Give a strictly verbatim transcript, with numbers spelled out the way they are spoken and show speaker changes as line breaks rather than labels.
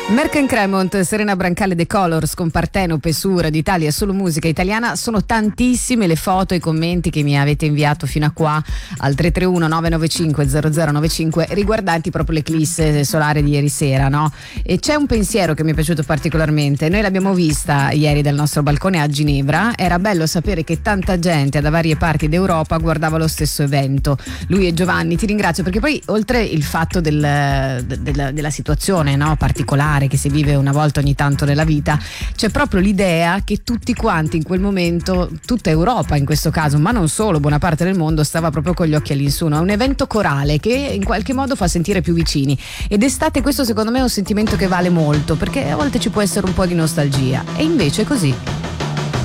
Merken Cremont, Serena Brancale, The Colors con Partenope, Sur d'Italia, solo musica italiana. Sono tantissime le foto e i commenti che mi avete inviato fino a qua al tre tre uno nove nove cinque zero zero nove cinque riguardanti proprio l'eclisse solare di ieri sera, no? E c'è un pensiero che mi è piaciuto particolarmente. Noi l'abbiamo vista ieri dal nostro balcone a Ginevra. Era bello sapere che tanta gente da varie parti d'Europa guardava lo stesso evento. Lui e Giovanni, ti ringrazio, perché poi oltre il fatto del, del, della situazione, no, particolare che si vive una volta ogni tanto nella vita, c'è proprio l'idea che tutti quanti in quel momento, tutta Europa in questo caso, ma non solo, buona parte del mondo stava proprio con gli occhi all'insù. È un evento corale che in qualche modo fa sentire più vicini, ed estate questo secondo me è un sentimento che vale molto, perché a volte ci può essere un po' di nostalgia, e invece è così.